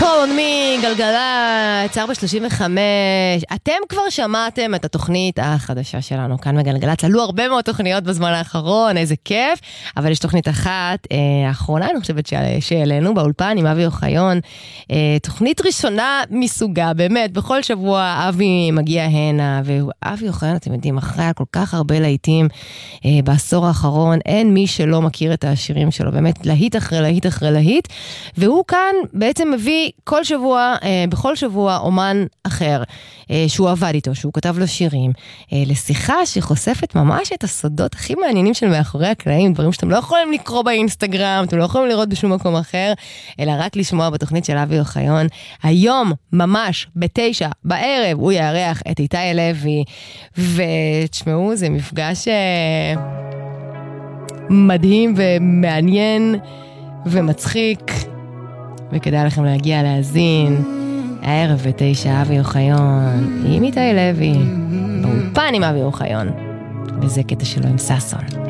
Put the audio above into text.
נכון, מגלגלצ 4:35. אתם כבר שמעתם את התוכנית החדשה שלנו כאן בגלגלצ. עלו הרבה מאוד תוכניות בזמן האחרון, איזה כיף. אבל יש תוכנית אחת, האחרונה, אני חושבת שאלינו באולפן עם אבי אוחיון. תוכנית ראשונה מסוגה, באמת, בכל שבוע אבי מגיע הנה, ואבי אוחיון, אתם יודעים, אחרי כל כך הרבה להיטים בעשור האחרון, אין מי שלא מכיר את השירים שלו, באמת להיט אחרי להיט אחרי להיט, והוא כאן בעצם מביא כל שבוע, בכל שבוע אומן אחר, שהוא עבד איתו, שהוא כתב לו שירים, לשיחה שחושפת ממש את הסודות הכי מעניינים של מאחורי הקלעים, דברים שאתם לא יכולים לקרוא באינסטגרם, אתם לא יכולים לראות בשום מקום אחר, אלא רק לשמוע בתוכנית של אבי אוחיון. היום, ממש, ב9 בערב, הוא יארח את איתי לוי, ותשמעו, זה מפגש מדהים ומעניין ומצחיק, וכדאי לכם להגיע להאזין. הערב ב9 אבי אוחיון עם איתי לוי, באולפן עם אבי אוחיון, וזה קטע שלו עם ססון.